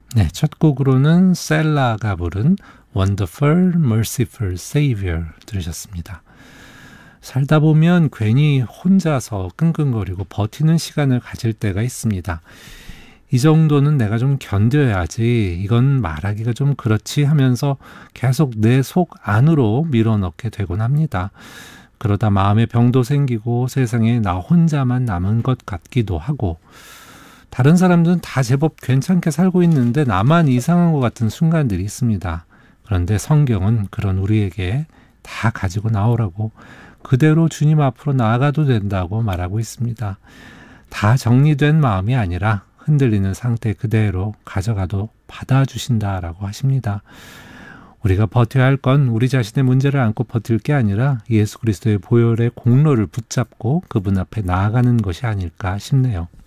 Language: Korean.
네, 첫 곡으로는 셀라가 부른 Wonderful, Merciful Savior 들으셨습니다. 살다 보면 괜히 혼자서 끙끙거리고 버티는 시간을 가질 때가 있습니다. 이 정도는 내가 좀 견뎌야지, 이건 말하기가 좀 그렇지 하면서 계속 내 속 안으로 밀어넣게 되곤 합니다. 그러다 마음의 병도 생기고 세상에 나 혼자만 남은 것 같기도 하고, 다른 사람들은 다 제법 괜찮게 살고 있는데 나만 이상한 것 같은 순간들이 있습니다. 그런데 성경은 그런 우리에게 다 가지고 나오라고, 그대로 주님 앞으로 나아가도 된다고 말하고 있습니다. 다 정리된 마음이 아니라 흔들리는 상태 그대로 가져가도 받아주신다라고 하십니다. 우리가 버텨야 할 건 우리 자신의 문제를 안고 버틸 게 아니라 예수 그리스도의 보혈의 공로를 붙잡고 그분 앞에 나아가는 것이 아닐까 싶네요.